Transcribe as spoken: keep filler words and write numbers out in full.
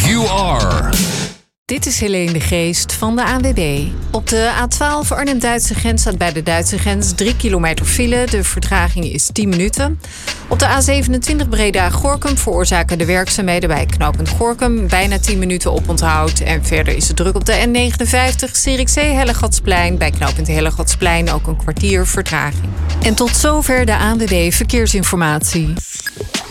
You are. Dit is Helene de Geest van de A N W B. Op de A twaalf Arnhem-Duitse grens staat bij de Duitse grens drie kilometer file. De vertraging is tien minuten. Op de A zevenentwintig Breda-Gorinchem veroorzaken de werkzaamheden bij knooppunt Gorinchem bijna tien minuten oponthoud. En verder is het druk op de N negenenvijftig Zierikzee-Hellegatsplein. Bij knooppunt Hellegatsplein ook een kwartier vertraging. En tot zover de A N W B Verkeersinformatie.